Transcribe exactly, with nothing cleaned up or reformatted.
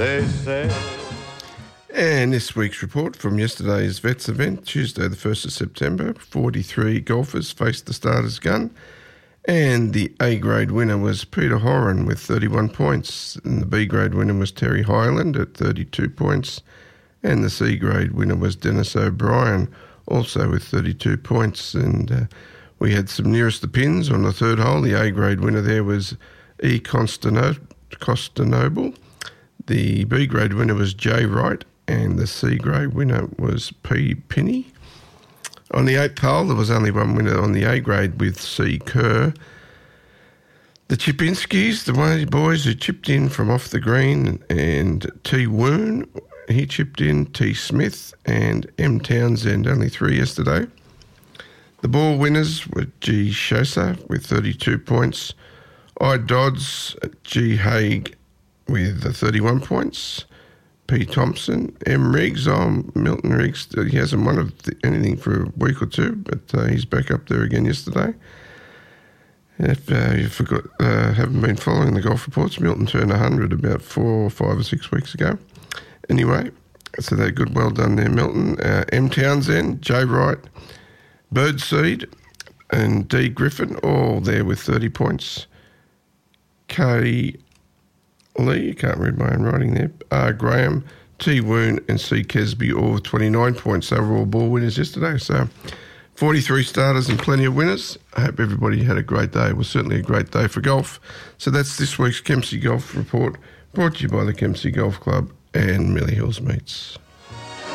They say. And this week's report from yesterday's Vets event, Tuesday the first of September, forty-three golfers faced the starter's gun, and the A-grade winner was Peter Horan with thirty-one points, and the B-grade winner was Terry Hyland at thirty-two points, and the C-grade winner was Dennis O'Brien, also with thirty-two points, and uh, we had some nearest the pins on the third hole. The A-grade winner there was E. Constano- Constantinople, the B-grade winner was Jay Wright, and the C-grade winner was P. Penny. On the eighth hole, there was only one winner on the A-grade with C. Kerr. The Chipinskis, the one boys who chipped in from off the green, and T. Woon, he chipped in, T. Smith, and M. Townsend, only three yesterday. The ball winners were G. Shosa with thirty-two points, I. Dodds, G. Haig with thirty-one points, P. Thompson, M. Riggs, oh, Milton Riggs, he hasn't won of the, anything for a week or two, but uh, he's back up there again yesterday. If uh, you forgot, uh, haven't been following the golf reports, Milton turned one hundred about four or five or six weeks ago. Anyway, so they're good, well done there, Milton. Uh, M. Townsend, J. Wright, Birdseed, and D. Griffin, all there with thirty points. K. Lee, you can't read my own writing there, R. Graham, T. Woon, and C. Kesby, all with twenty-nine points. They were all ball winners yesterday, so forty-three starters and plenty of winners. I hope everybody had a great day. It was certainly a great day for golf. So that's this week's Kempsey Golf Report, brought to you by the Kempsey Golf Club and Millie Hills Meats.